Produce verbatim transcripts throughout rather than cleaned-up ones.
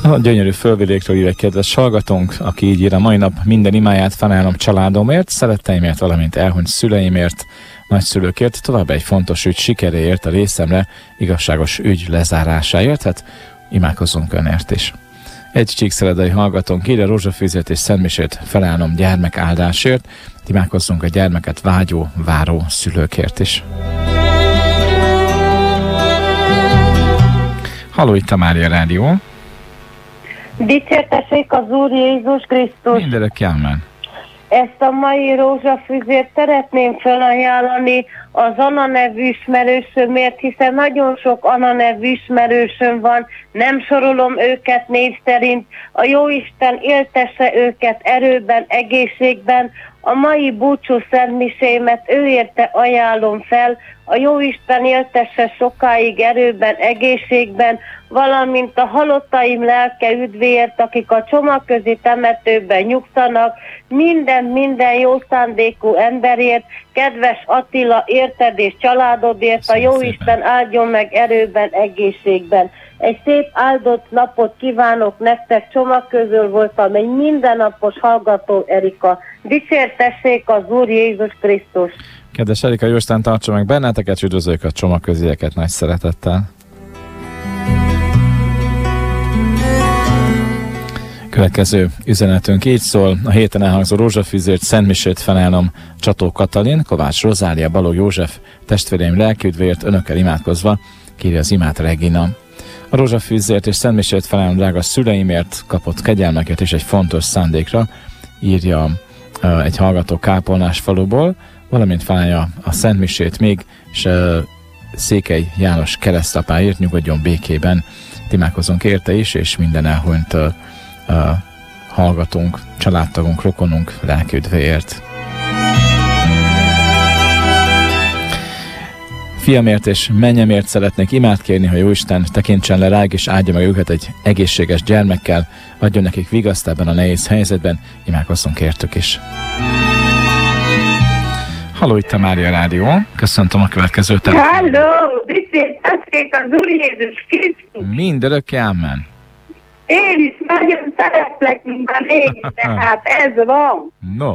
A gyönyörű fölvidékről ír egy kedves hallgatónk, aki így ír: a mai nap minden imáját felajánlom családomért, szeretteimért, valamint elhunyt szüleimért, nagyszülőkért, tovább egy fontos ügy sikeréért, a részemre igazságos ügy lezárásáért, hát imádkozzunk önért is. Egy csíkszeredai hallgatónk írja: rózsafűzért és szentmisét felajánlom gyermek áldásért, imádkozzunk a gyermeket vágyó, váró szülőkért is. Halló, itt a Mária Rádió. Dicsértessék az Úr Jézus Krisztus! Mindörökké ámen. Ezt a mai rózsafüzért szeretném felajánlani az Anna nevű ismerősömért, hiszen nagyon sok Anna nevű ismerősöm van, nem sorolom őket név szerint. A Jóisten éltesse őket erőben, egészségben. A mai búcsú szentmisémet ő érte ajánlom fel, a Jóisten éltesse sokáig erőben, egészségben, valamint a halottaim lelke üdvéért, akik a csomagközi temetőben nyugszanak, minden, minden jó szándékú emberért, kedves Attila, érted és családodért, a Jóisten áldjon meg erőben, egészségben. Egy szép áldott napot kívánok nektek, csomag közül voltam egy mindennapos hallgató, Erika. Dicsértessék az Úr Jézus Krisztus! Kedves Erika, Jóisten tartsa meg benneteket, üdvözöljük a csomagközieket nagy szeretettel. Következő üzenetünk így szól: a héten elhangzó rózsafűzért szentmisét felajánlom Csató Katalin, Kovács Rozália, Balogh József testvéreim lelküdvéért önökkel imádkozva, kérje az imát Regina. A rózsafűzért és szentmisét felajánlom drága szüleimért, kapott kegyelmeket és egy fontos szándékra, írja uh, egy hallgató Kápolnás faluból, valamint felajánlja a szentmisét még, és uh, Székely János keresztapáért, nyugodjon békében. Imádkozunk érte is, és minden elhunyt uh, uh, hallgatónk, családtagunk, rokonunk lelküdvéért. Fiamért és mennyemért szeretnék imát kérni, ha Jóisten tekintsen le rájuk, és áldja meg őket egy egészséges gyermekkel, adjon nekik vigaszt ebben a nehéz helyzetben, imádkozzunk értük is. Halló, itt a Mária Rádió. Köszöntöm a következő telefon. Halló, dicsértessék az Úr Jézus Krisztus! Mindörökké ámen. Én is nagyon szeretlek, mint a négy, tehát ez van. No.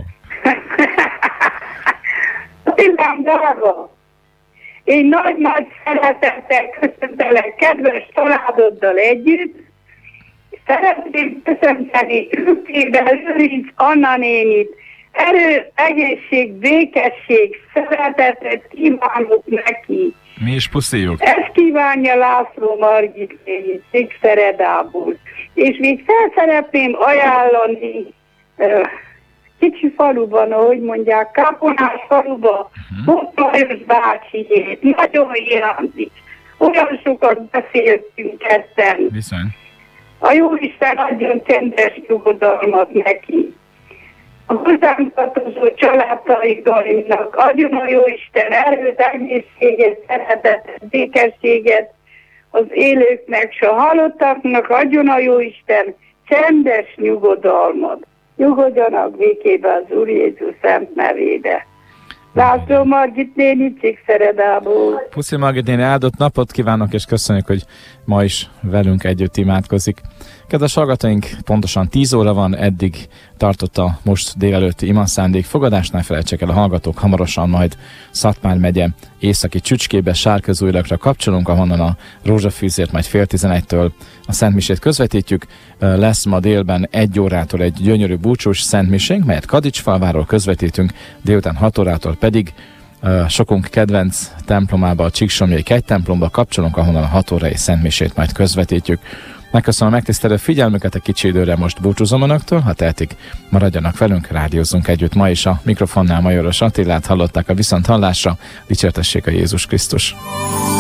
Szívem drága! Én nagy-nagy szeretettel köszöntelek kedves családoddal együtt. Szeretném köszönteni Ülkével Lőrinc Anna nénit. Erő, egészség, békesség, szeretetet kívánok neki. Mi is puszíjuk. Ezt kívánja László Margit nénit, Székszeredából. És még fel szeretném ajánlani uh, kicsi faluban, ahogy mondják, Kápolnás faluban, Bot Lajos bácsiét, nagyon hiányzik. Olyan sokat beszéltünk ketten. Viszont. A Jóisten adjon csendes nyugodalmat neki. A hozzánk tartozó családtaigainak adjon a Jóisten erőt, egészséget, szeretetet, békességet az élőknek, s a halottaknak adjon a Jóisten csendes nyugodalmat. Nyugodjanak békébe az Úr Jézus szent nevébe. László Margit néni, Csíkszeredából. Puszi Margit néni, áldott napot kívánok, és köszönjük, hogy ma is velünk együtt imádkozik. Kedves hallgatóink, pontosan tíz óra van, eddig tartott a most délelőtti imaszándék fogadás. Ne felejtsék el a hallgatók, hamarosan majd Szatmár megye északi Csücskébe, Sárközújlakra kapcsolunk, ahonnan a rózsafűzért majd fél tizenegytől a szentmisét közvetítjük. Lesz ma délben egy órától egy gyönyörű búcsús szentmisénk, melyet Kadicsfalváról közvetítünk, délután hat órától pedig Uh, sokunk kedvenc templomába, a Csíksomlyai kegytemplomba kapcsolunk, ahonnan a hat órai szentmisét majd közvetítjük. Megköszönöm a megtisztelő figyelmüket, a kicsi időre most búcsúzom önöktől, ha tehetik, maradjanak velünk, rádiózzunk együtt. Ma is a mikrofonnál Majoros Attilát hallották, a viszonthallásra, dicsértessék a Jézus Krisztus!